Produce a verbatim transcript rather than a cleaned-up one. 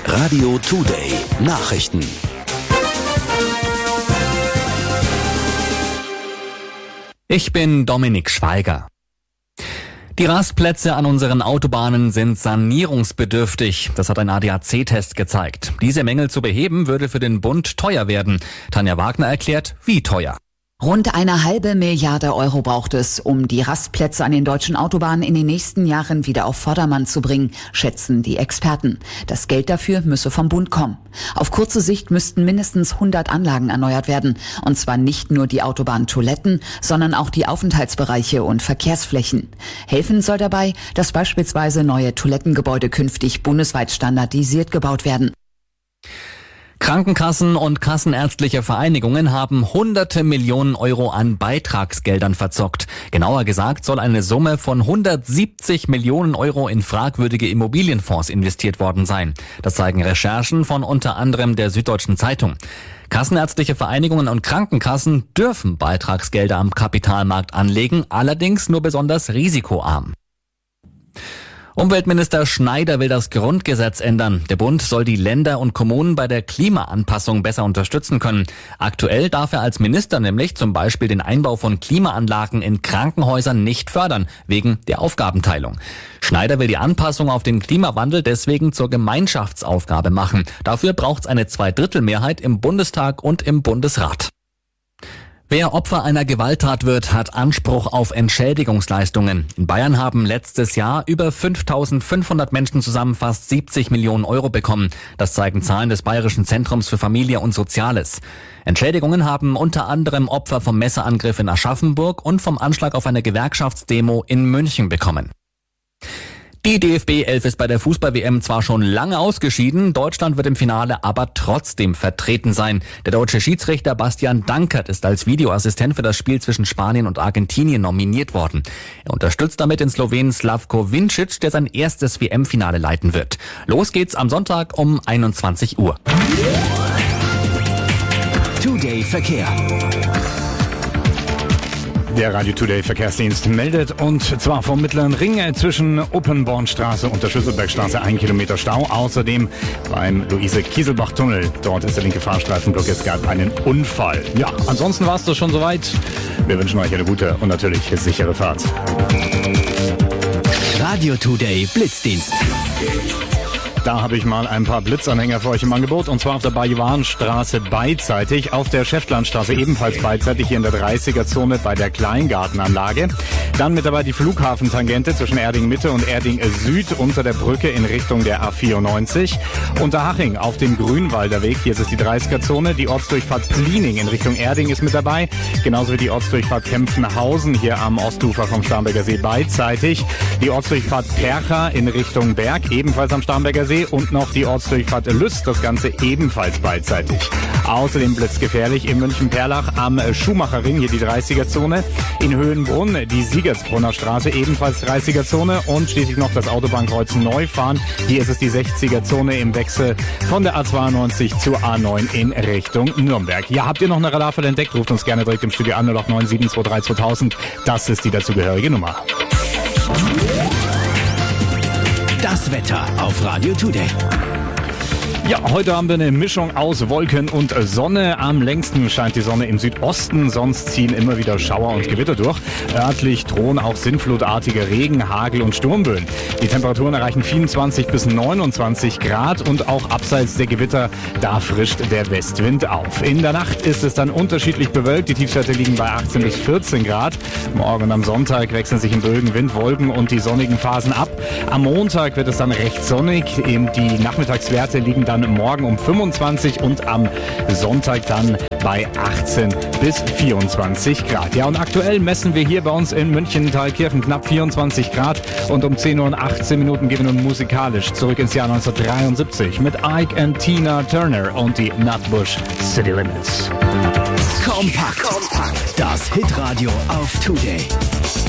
Radio Today Nachrichten. Ich bin Dominik Schweiger. Die Rastplätze an unseren Autobahnen sind sanierungsbedürftig. Das hat ein A D A C-Test gezeigt. Diese Mängel zu beheben würde für den Bund teuer werden. Tanja Wagner erklärt, wie teuer. Rund eine halbe Milliarde Euro braucht es, um die Rastplätze an den deutschen Autobahnen in den nächsten Jahren wieder auf Vordermann zu bringen, schätzen die Experten. Das Geld dafür müsse vom Bund kommen. Auf kurze Sicht müssten mindestens hundert Anlagen erneuert werden. Und zwar nicht nur die Autobahntoiletten, sondern auch die Aufenthaltsbereiche und Verkehrsflächen. Helfen soll dabei, dass beispielsweise neue Toilettengebäude künftig bundesweit standardisiert gebaut werden. Krankenkassen und kassenärztliche Vereinigungen haben hunderte Millionen Euro an Beitragsgeldern verzockt. Genauer gesagt soll eine Summe von hundertsiebzig Millionen Euro in fragwürdige Immobilienfonds investiert worden sein. Das zeigen Recherchen von unter anderem der Süddeutschen Zeitung. Kassenärztliche Vereinigungen und Krankenkassen dürfen Beitragsgelder am Kapitalmarkt anlegen, allerdings nur besonders risikoarm. Umweltminister Schneider will das Grundgesetz ändern. Der Bund soll die Länder und Kommunen bei der Klimaanpassung besser unterstützen können. Aktuell darf er als Minister nämlich zum Beispiel den Einbau von Klimaanlagen in Krankenhäusern nicht fördern, wegen der Aufgabenteilung. Schneider will die Anpassung auf den Klimawandel deswegen zur Gemeinschaftsaufgabe machen. Dafür braucht es eine Zweidrittelmehrheit im Bundestag und im Bundesrat. Wer Opfer einer Gewalttat wird, hat Anspruch auf Entschädigungsleistungen. In Bayern haben letztes Jahr über fünftausendfünfhundert Menschen zusammen fast siebzig Millionen Euro bekommen. Das zeigen Zahlen des Bayerischen Zentrums für Familie und Soziales. Entschädigungen haben unter anderem Opfer vom Messerangriff in Aschaffenburg und vom Anschlag auf eine Gewerkschaftsdemo in München bekommen. Die D F B elf ist bei der Fußball-W M zwar schon lange ausgeschieden, Deutschland wird im Finale aber trotzdem vertreten sein. Der deutsche Schiedsrichter Bastian Dankert ist als Videoassistent für das Spiel zwischen Spanien und Argentinien nominiert worden. Er unterstützt damit den Slowenen Slavko Vincic, der sein erstes W M-Finale leiten wird. Los geht's am Sonntag um einundzwanzig Uhr. Today Verkehr. Der Radio Today Verkehrsdienst meldet, und zwar vom Mittleren Ring zwischen Oppenbornstraße und der Schüsselbergstraße ein Kilometer Stau. Außerdem beim Luise-Kieselbach-Tunnel. Dort ist der linke Fahrstreifenblock. Es gab einen Unfall. Ja, ansonsten war es das schon soweit. Wir wünschen euch eine gute und natürlich sichere Fahrt. Radio Today Blitzdienst. Da habe ich mal ein paar Blitzanhänger für euch im Angebot, und zwar auf der Bajuwanstraße beidseitig, auf der Schäftlandstraße ebenfalls beidseitig, hier in der dreißiger-Zone bei der Kleingartenanlage. Dann mit dabei die Flughafentangente zwischen Erding Mitte und Erding Süd unter der Brücke in Richtung der A vierundneunzig. Unterhaching auf dem Grünwalder Weg, hier ist es die dreißiger-Zone. Die Ortsdurchfahrt Pliening in Richtung Erding ist mit dabei, genauso wie die Ortsdurchfahrt Kempfenhausen hier am Ostufer vom Starnberger See beidseitig. Die Ortsdurchfahrt Percha in Richtung Berg, ebenfalls am Starnberger See, und noch die Ortsdurchfahrt Lüst, das Ganze ebenfalls beidseitig. Außerdem blitzgefährlich in München-Perlach am Schumacherring, hier die dreißiger-Zone. In Höhenbrunn die Siegertsbrunner Straße, ebenfalls dreißiger-Zone. Und schließlich noch das Autobahnkreuz Neufahren. Hier ist es die sechziger-Zone im Wechsel von der A zweiundneunzig zur A neun in Richtung Nürnberg. Ja, habt ihr noch eine Radarfall entdeckt? Ruft uns gerne direkt im Studio an, null acht neun sieben zwei drei zweitausend. Das ist die dazugehörige Nummer. Das Wetter auf Radio Today. Ja, heute haben wir eine Mischung aus Wolken und Sonne. Am längsten scheint die Sonne im Südosten, sonst ziehen immer wieder Schauer und Gewitter durch. Örtlich drohen auch sinnflutartige Regen, Hagel und Sturmböen. Die Temperaturen erreichen vierundzwanzig bis neunundzwanzig Grad, und auch abseits der Gewitter, da frischt der Westwind auf. In der Nacht ist es dann unterschiedlich bewölkt. Die Tiefstwerte liegen bei achtzehn bis vierzehn Grad. Morgen und am Sonntag wechseln sich in Bögen Wind, Wolken und die sonnigen Phasen ab. Am Montag wird es dann recht sonnig. Die Nachmittagswerte liegen dann morgen um fünfundzwanzig und am Sonntag dann bei achtzehn bis vierundzwanzig Grad. Ja, und aktuell messen wir hier bei uns in München-Thalkirchen knapp vierundzwanzig Grad, und um zehn Uhr und achtzehn Minuten gehen wir nun musikalisch zurück ins Jahr neunzehnhundertdreiundsiebzig mit Ike und Tina Turner und die Nutbush City Limits. Kompakt. Kompakt. Das Hitradio auf Today.